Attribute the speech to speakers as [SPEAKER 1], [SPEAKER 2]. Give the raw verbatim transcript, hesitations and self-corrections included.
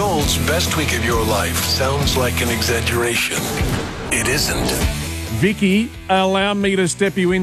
[SPEAKER 1] Nicole's best week of your life sounds like an exaggeration. It isn't.
[SPEAKER 2] Vicky, allow me to step you in